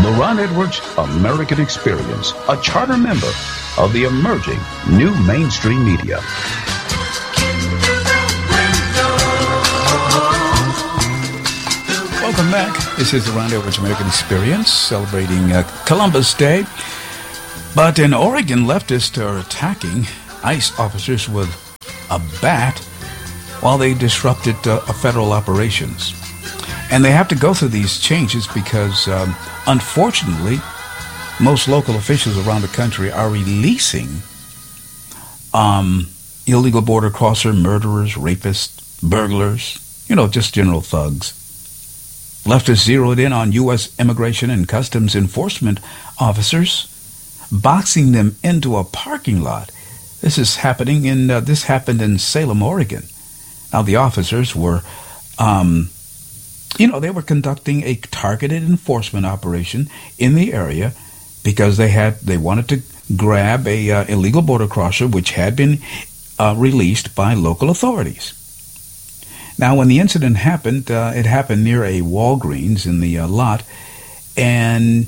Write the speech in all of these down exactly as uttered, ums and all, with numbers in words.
The Ron Edwards American Experience, a charter member of the emerging new mainstream media. Welcome back. This is the Ron Edwards American Experience, celebrating uh, Columbus Day. But in Oregon, leftists are attacking ICE officers with a bat while they disrupted uh, federal operations. And they have to go through these changes because, um, unfortunately, most local officials around the country are releasing um, illegal border crosser, murderers, rapists, burglars, you know, just general thugs. Leftists zeroed in on U S Immigration and Customs Enforcement officers, boxing them into a parking lot. This is happening in uh, this happened in Salem, Oregon. Now the officers were, um, you know, they were conducting a targeted enforcement operation in the area because they had they wanted to grab a uh, illegal border crosser which had been uh, released by local authorities. Now, when the incident happened, uh, it happened near a Walgreens in the uh, lot, and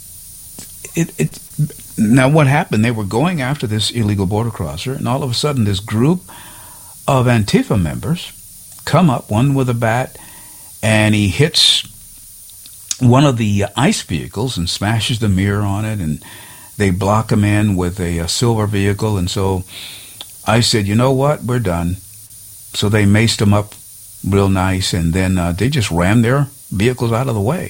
it, it. Now, what happened? They were going after this illegal border crosser, and all of a sudden, this group of Antifa members come up, one with a bat, and he hits one of the ICE vehicles and smashes the mirror on it, and they block him in with a, a silver vehicle. And so I said, you know what? We're done. So they maced him up real nice, and then uh, they just rammed their vehicles out of the way.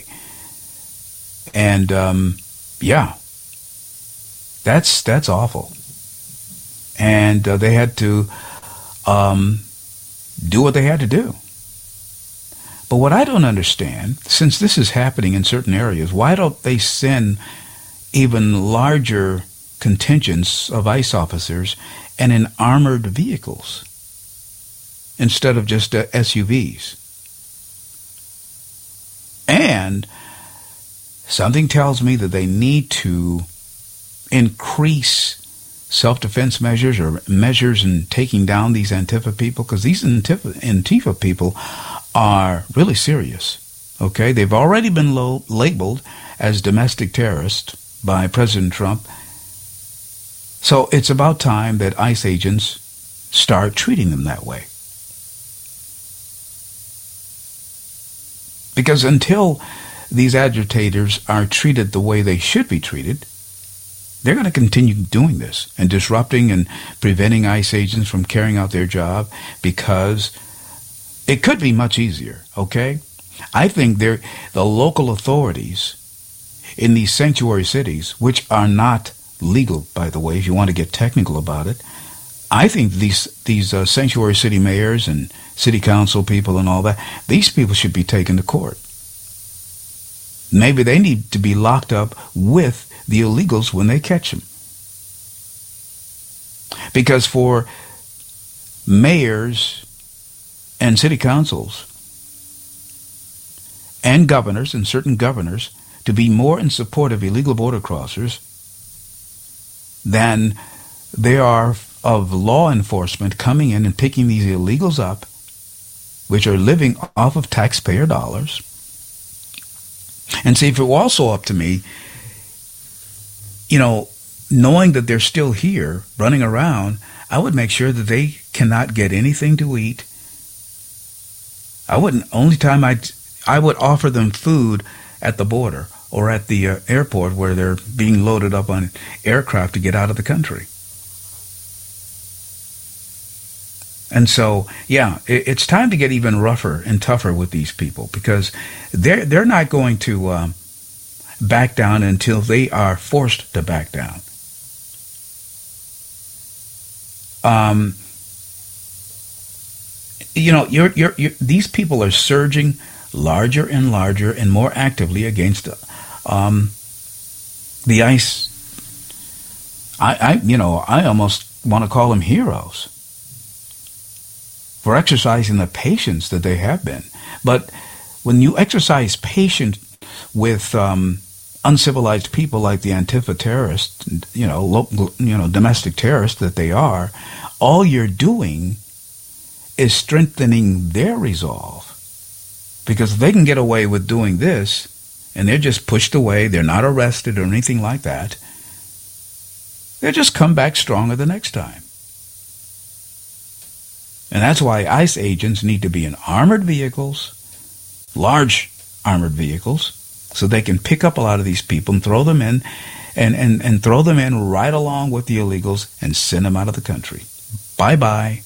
And um, yeah, that's that's awful. And uh, they had to um, do what they had to do. But what I don't understand, since this is happening in certain areas, why don't they send even larger contingents of ICE officers and in armored vehicles instead of just uh, S U Vs? And something tells me that they need to increase self-defense measures or measures in taking down these Antifa people, because these Antifa, Antifa people are really serious. Okay, they've already been low, labeled as domestic terrorists by President Trump. So it's about time that ICE agents start treating them that way. Because until these agitators are treated the way they should be treated, they're going to continue doing this and disrupting and preventing ICE agents from carrying out their job, because it could be much easier, okay? I think they're, the local authorities in these sanctuary cities, which are not legal, by the way, if you want to get technical about it, I think these these uh, sanctuary city mayors and city council people and all that, these people should be taken to court. Maybe they need to be locked up with the illegals when they catch them. Because for mayors and city councils and governors and certain governors to be more in support of illegal border crossers than they are of law enforcement coming in and picking these illegals up, which are living off of taxpayer dollars. And see, if it were also up to me, you know, knowing that they're still here running around, I would make sure that they cannot get anything to eat. I wouldn't, only time I'd, I would offer them food at the border or at the uh, airport where they're being loaded up on aircraft to get out of the country. And so, yeah, it, it's time to get even rougher and tougher with these people, because they're, they're not going to um, back down until they are forced to back down. Um, you know, you're, you're, you're, these people are surging larger and larger and more actively against um, the ICE. I, I, you know, I almost want to call them heroes for exercising the patience that they have been. But when you exercise patience with um, uncivilized people like the Antifa terrorists, you know, local, you know, domestic terrorists that they are, all you're doing is strengthening their resolve. Because if they can get away with doing this and they're just pushed away. They're not arrested or anything like that. They'll just come back stronger the next time. And that's why ICE agents need to be in armored vehicles, large armored vehicles, so they can pick up a lot of these people and throw them in, and, and, and throw them in right along with the illegals and send them out of the country. Bye-bye.